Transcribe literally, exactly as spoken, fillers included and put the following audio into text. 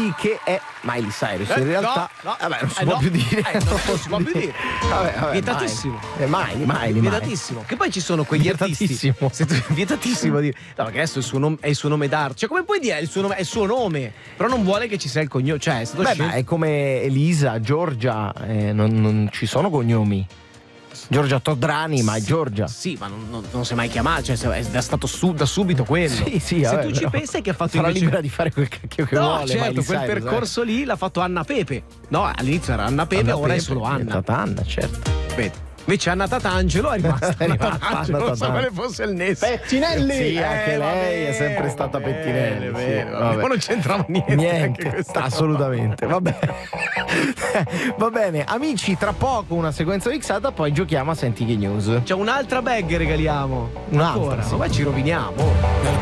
Pettinelli che è Miley Cyrus. Eh, In realtà, no, no, vabbè, non si eh, può no. più dire. Eh, non si può più dire. Vabbè, vabbè, Vietatissimo. Miley. Eh, Miley, Miley, Vietatissimo. Che poi ci sono quegli artisti. Vietatissimo. Se tu, vietatissimo dire. No, perché adesso il suo nome, è il suo nome d'arte. Cioè, come puoi dire? È il suo nome, è il suo nome. Però non vuole che ci sia il cognome. Cioè, è stato Beh, scelto. ma è come Elisa, Giorgia, eh, non, non ci sono cognomi. Giorgia Todrani, ma è Giorgia. Sì, ma non, non, non si è mai chiamato, cioè è stato su, da subito quello. Sì, sì, Se vabbè, tu ci però pensi che ha fatto sarà invece... libera di fare quel cacchio che no, vuole. certo, Miley quel Cyrus, percorso eh. lì l'ha fatto Anna Pepe. No, all'inizio era Anna Pepe, Anna ora è Pepe, solo Anna. È stata Anna, certo. Vedi. Invece Anna Tatangelo è rimasta È rimasta Anna Tatangelo, Anna non so Tatangelo. quale fosse il nesso. Pettinelli! Sì, anche Eh, va lei è bene, sempre stata va bene, Pettinelli. va sì, bene, va vabbè. bene. Ma non c'entrava niente. Niente, anche questa assolutamente. Va bene. Va bene, amici, tra poco una sequenza mixata, poi giochiamo a Senti che News. C'è un'altra bag regaliamo. Un'altra, Ancora, sì. ma ci roviniamo.